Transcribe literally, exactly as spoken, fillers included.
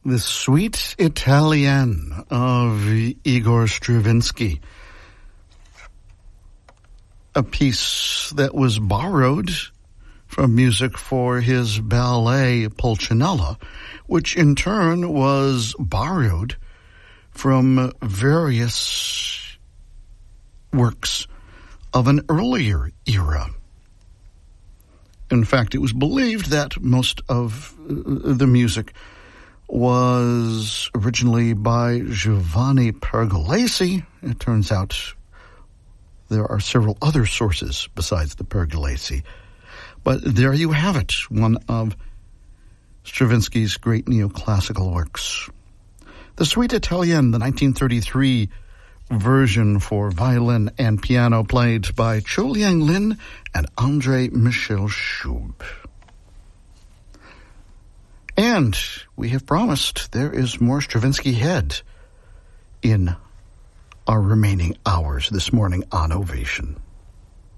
The Suite Italienne of Igor Stravinsky, a piece that was borrowed from music for his ballet Pulcinella, which in turn was borrowed from various works of an earlier era. In fact, it was believed that most of the music was originally by Giovanni Pergolesi. It turns out there are several other sources besides the Pergolesi. But there you have it, one of Stravinsky's great neoclassical works. The Suite Italienne, the nineteen thirty-three version for violin and piano, played by Cho Liang Lin and Andre Michel Schub. And we have promised there is more Stravinsky Head in our remaining hours this morning on Ovation.